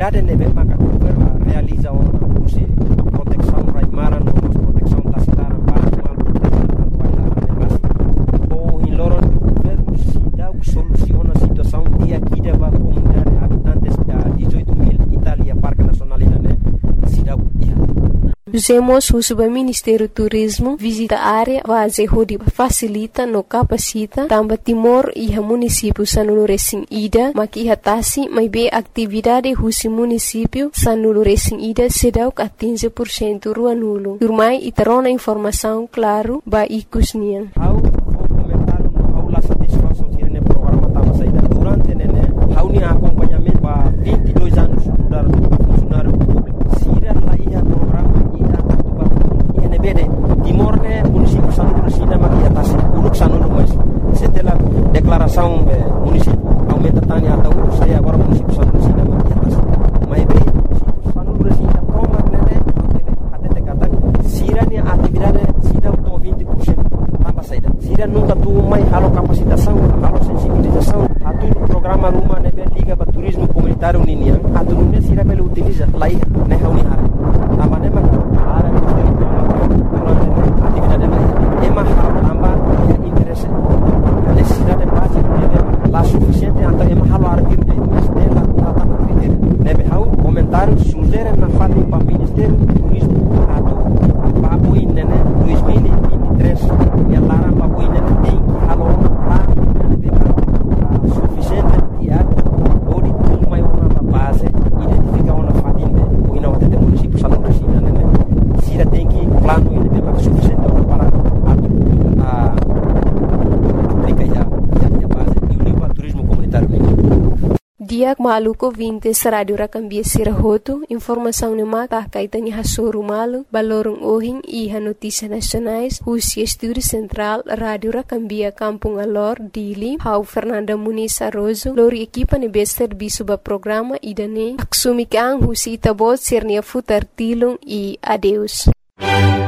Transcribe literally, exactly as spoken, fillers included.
atividade neve maka governo realiza uma usi proteção raimara no proteção tasitara para animal ou em loro governo se dá soluciona a situação e aqui da comunidade habitantes da dezoito mil Itália Parque Nacional né se dá Usemos o Subministério do Turismo visita a área base onde facilita no capacita também Timor e o município Sanulu Recém Ida maki hatasi mai be atividade husi município Sanulu Recém Ida sedau ke quinze por cento rua nulo. Turmai iterona informação claro ba ikusnian. How comentar how la satisfação tirene programa tama saída durante nene how ni acompanhamento ba vinte e dois anos mudar funcionário público. Sira lá ia programa Timor ne município Sanulu Resina maki atas uluk Sanulu mas setelah declaração município aumenta tanya atau saya agora município Sanulu Resina maki atas mai be município Sanulu Resina promar nene até te kata sira ni atividade sida to vinte por cento tambah saída sira nunca tu mai halo capacitação halo sensibilização atur programa rumah nebe liga ba turismo comunitário ninia aturune sira bele utiliza lai ne hauni har tamane maka ara atividade ema tambah interesse necessidade básica lá suficiente então ema halo artigo de dela tama critério nebe hau comentário sugere na fali para ministério do turismo atu papo inene dois mil e vinte e três e lara papo inene tem halo lá nebe suficiente dia ori tudo mai uma base identificar uma fatinde o ina de município Sanulu Resina nene sira tem que plano ele tem mais suficiente para a aplicar já a base e o nível turismo comunitário Dia Maluco vinte Rádio Rakambia Sirahoto, informação no mata kaitannya hasuru malu, balorong ohin e notícias nacionais, Rússia Estúdio Central, Rádio Rakambia Kampung Alor, Dili, Hau Fernanda Muniz Arrozo, lori equipa ne bester bisu ba programa idane, aksumikang husi tabot sirnia futar tilung e adeus.